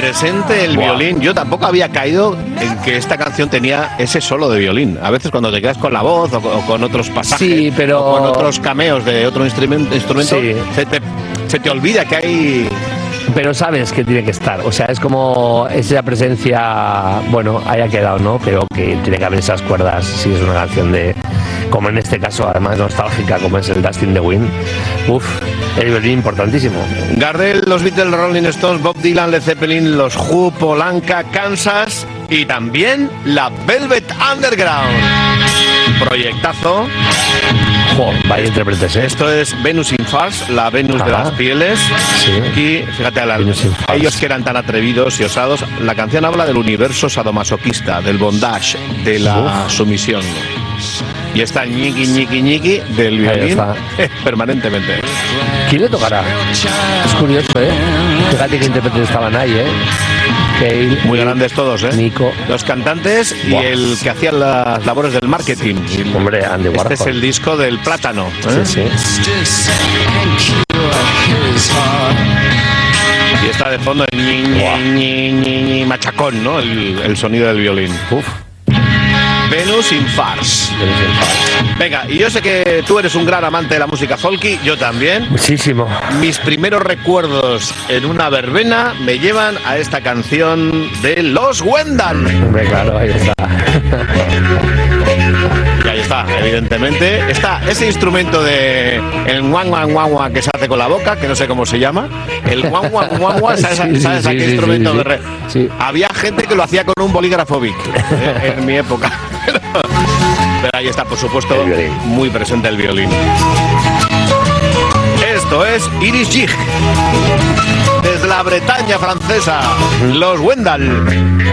presente el violín. Yo tampoco había caído en que esta canción tenía ese solo de violín. A veces cuando te quedas con la voz o con otros pasajes, sí, pero... o con otros cameos de otro instrumento sí. se te olvida que hay... Pero sabes que tiene que estar, o sea, es como esa presencia, bueno, haya quedado, ¿no? Pero que tiene que haber esas cuerdas, si es una canción de, como en este caso, además nostálgica, como es el Dust in the Wind. Uf, el violín importantísimo. Gardel, los Beatles, Rolling Stones, Bob Dylan, Led Zeppelin, los Who, Polanca, Kansas y también la Velvet Underground. Proyectazo. Vaya intérpretes, ¿eh? Esto es Venus in Furs, la Venus de las pieles. Sí. Aquí, fíjate, ellos que eran tan atrevidos y osados. La canción habla del universo sadomasoquista, del bondage, de la sumisión. Y está ñiqui, ñiqui, ñiqui del violín permanentemente. ¿Quién le tocará? Es curioso, ¿eh? Fíjate que intérpretes estaban ahí, ¿eh? Cale, muy grandes todos, ¿eh? Nico. Los cantantes y el que hacía las labores del marketing. Hombre, Andy Warhol. Este es el disco del Plátano, ¿eh? Sí, sí. Y está de fondo el machacón, ¿no? El sonido del violín. Uf. Venus in Furs. Venga, y yo sé que tú eres un gran amante de la música folky, yo también. Muchísimo. Mis primeros recuerdos en una verbena me llevan a esta canción de Los Wendal. Hombre, claro, ahí está. Y ahí está, evidentemente. Está ese instrumento de el guan guan guan guan que se hace con la boca, que no sé cómo se llama. El guan guan guan guan, ¿sabes a qué instrumento? Sí. Había gente que lo hacía con un bolígrafo Bic en mi época. Pero ahí está, por supuesto, muy presente el violín. Esto es Iris Jig, desde la Bretaña francesa, Los Wendal.